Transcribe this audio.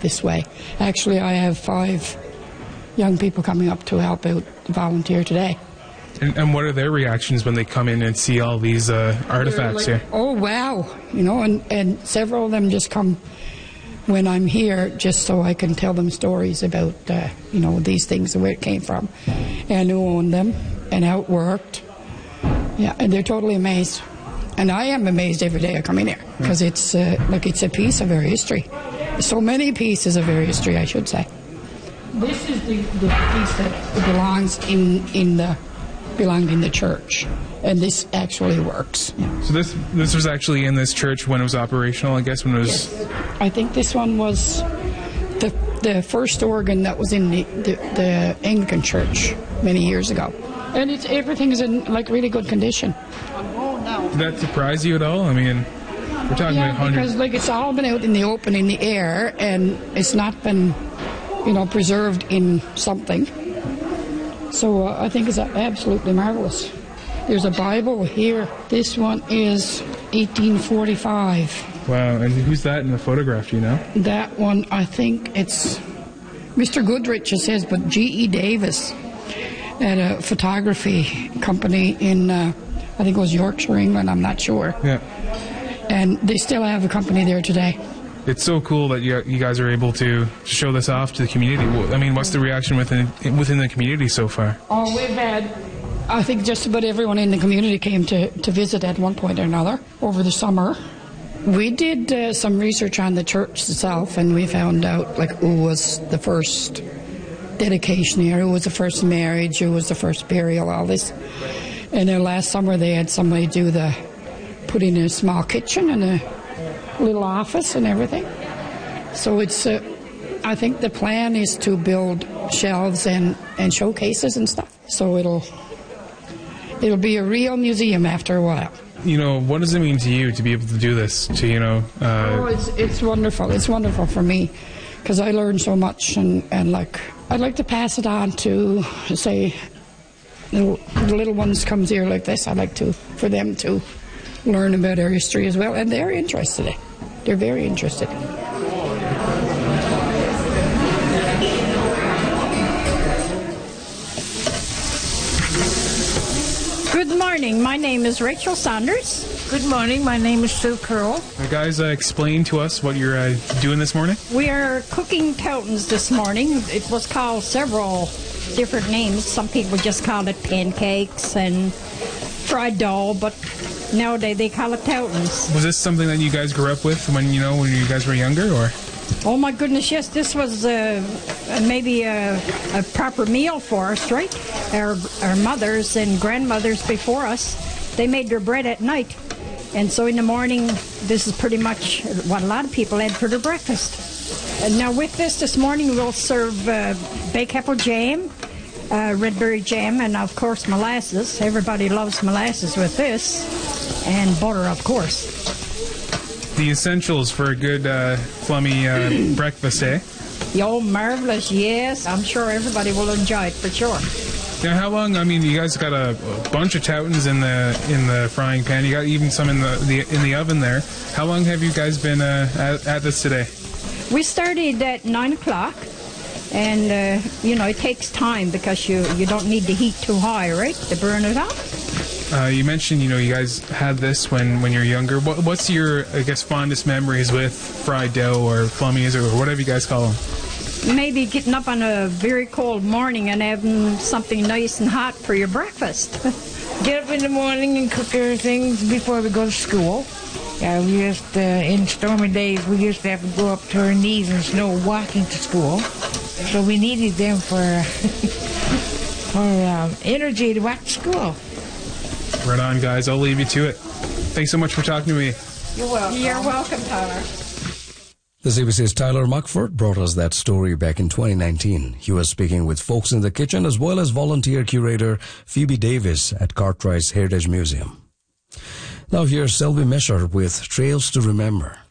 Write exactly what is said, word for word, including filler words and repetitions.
this way. Actually, I have five young people coming up to help out, volunteer today. And, and what are their reactions when they come in and see all these uh, artifacts like, here? Oh, wow. You know, and, and several of them just come when I'm here just so I can tell them stories about, uh, you know, these things and where it came from and who owned them and how it worked. Yeah, and they're totally amazed. And I am amazed every day I come in here because it's uh, like it's a piece of our history. So many pieces of our history, I should say. This is the, the piece that belongs in in the belonged in the church, and this actually works. Yeah. So this this was actually in this church when it was operational, I guess, when it was... Yes. I think this one was the the first organ that was in the, the, the Anglican church many years ago. And it's everything is in like really good condition. Did that surprise you at all? I mean, we're talking yeah, about hundreds. Because like it's all been out in the open, in the air, and it's not been, you know, preserved in something. So uh, I think it's absolutely marvelous. There's a Bible here. This one is eighteen forty-five. Wow, and who's that in the photograph, do you know? That one, I think it's Mister Goodrich, it says, but G E Davis at a photography company in, uh, I think it was Yorkshire, England, I'm not sure. Yeah. And they still have a company there today. It's so cool that you, you guys are able to show this off to the community. I mean, what's the reaction within within the community so far? Oh, we've had, I think just about everyone in the community came to, to visit at one point or another over the summer. We did uh, some research on the church itself, and we found out like who was the first dedication here, who was the first marriage, who was the first burial, all this. And then last summer they had somebody do the, put in a small kitchen and a little office and everything. So it's, uh, I think the plan is to build shelves and, and showcases and stuff. So it'll, it'll be a real museum after a while. You know, what does it mean to you to be able to do this? To, you know, uh... oh, it's it's wonderful. It's wonderful for me because I learned so much, and, and like I'd like to pass it on to, say, the, the little ones comes here like this. I'd like to for them to learn about our history as well, and they're interested. They're very interested. Good morning. My name is Rachel Saunders. Good morning. My name is Sue Curl. Uh, guys, uh, explain to us what you're uh, doing this morning. We are cooking Towtons this morning. It was called several different names. Some people just called it pancakes and fried dough, but nowadays they call it Towtons. Was this something that you guys grew up with when you know when you guys were younger, or? Oh my goodness, yes, this was uh, maybe a, a proper meal for us, right? Our, our mothers and grandmothers before us, they made their bread at night. And so in the morning, this is pretty much what a lot of people had for their breakfast. And now with this, this morning we'll serve uh, baked apple jam, uh, red berry jam, and of course molasses. Everybody loves molasses with this, and butter, of course. The essentials for a good uh, Flummy uh, breakfast, eh? Oh, marvelous, yes. I'm sure everybody will enjoy it for sure. Now, how long? I mean, you guys got a, a bunch of Towtons in the in the frying pan. You got even some in the, the in the oven there. How long have you guys been uh, at, at this today? We started at nine o'clock, and uh, you know it takes time because you you don't need the heat too high, right, to burn it up. Uh, you mentioned, you know, you guys had this when, when you were younger. What, what's your, I guess, fondest memories with fried dough or flummies or whatever you guys call them? Maybe getting up on a very cold morning and having something nice and hot for your breakfast. Get up in the morning and cook everything before we go to school. Yeah, we used, uh, in stormy days, we used to have to go up to our knees in snow walking to school. So we needed them for, for um, energy to walk to school. Right on, guys. I'll leave you to it. Thanks so much for talking to me. You're welcome. You're welcome, Tyler. The C B C's Tyler Muckford brought us that story back in twenty nineteen. He was speaking with folks in the kitchen as well as volunteer curator Phoebe Davis at Cartwright's Heritage Museum. Now here's Selby Mesher with Trails to Remember.